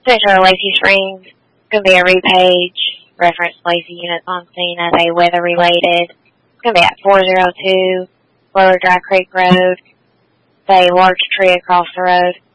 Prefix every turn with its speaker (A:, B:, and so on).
A: Center of Lacey Springs. It's going to be a repage. Reference Lacey units on scene as a weather-related. It's going to be at 402 Lower Dry Creek Road. It's a large tree across the road.